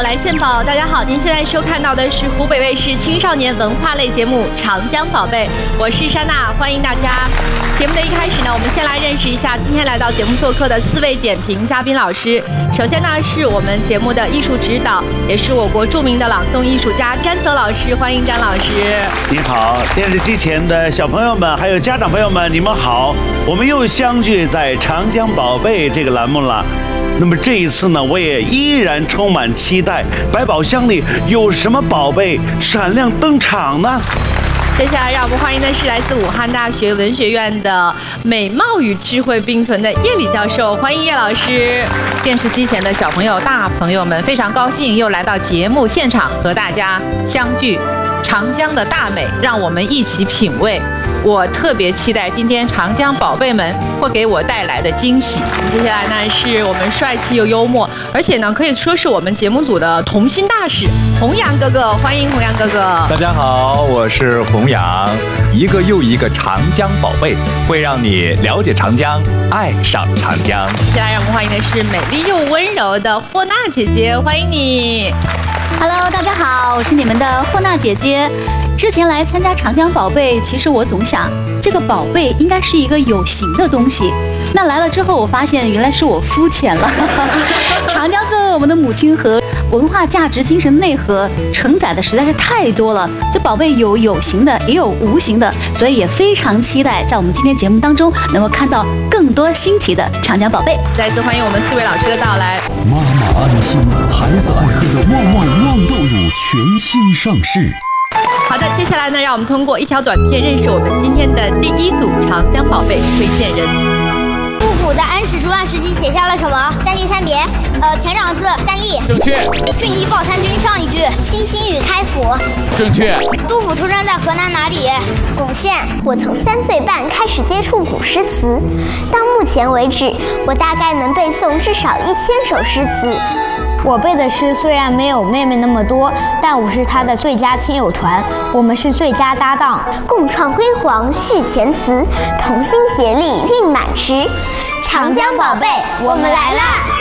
我来献宝。大家好，您现在收看到的是湖北卫视青少年文化类节目《长江宝贝》，我是珊娜，欢迎大家。节目的一开始呢，我们先来认识一下今天来到节目做客的4位点评嘉宾老师。首先呢，是我们节目的艺术指导，也是我国著名的朗诵艺术家詹泽老师，欢迎詹老师。 你好，电视机前的小朋友们，还有家长朋友们，你们好，我们又相聚在《长江宝贝》这个栏目了。那么这一次呢，我也依然充满期待，百宝箱里有什么宝贝闪亮登场呢？ 接下来让我们欢迎的是来自武汉大学文学院的美貌与智慧并存的叶理教授，欢迎叶老师。 电视机前的小朋友、大朋友们，非常高兴又来到节目现场和大家相聚。长江的大美，让我们一起品味。我特别期待今天长江宝贝们会给我带来的惊喜。 接下来呢，是我们帅气又幽默，而且呢可以说是我们节目组的童心大使弘扬哥哥，欢迎弘扬哥哥。 大家好，我是弘扬。一个又一个长江宝贝，会让你了解长江，爱上长江。 接下来让我们欢迎的是美丽又温柔的霍娜姐姐，欢迎你。 Hello， 大家好，我是你们的霍娜姐姐。之前来参加长江宝贝，其实我总想这个宝贝应该是一个有形的东西。那来了之后，我发现原来是我肤浅了。长江作为我们的母亲河，文化价值、精神内核承载的实在是太多了。这宝贝有形的，也有无形的，所以也非常期待在我们今天节目当中能够看到更多新奇的长江宝贝。 再次欢迎我们4位老师的到来。 妈妈安心，孩子爱喝的旺旺旺豆乳全新上市。 好的，接下来呢，让我们通过一条短片认识我们今天的第一组长江宝贝推荐人。 杜甫在安史之乱时期写下了什么？三吏三别。全长字三吏。 正确。 训医报参军上一句，清心与开府。 正确。 杜甫出生在河南哪里？巩县。 我从3岁半开始接触古诗词，到目前为止，我大概能背诵至少1000首诗词。 我背的诗虽然没有妹妹那么多，但我是她的最佳亲友团，我们是最佳搭档， 共创辉煌续前词，同心协力运满池。长江宝贝，我们来啦！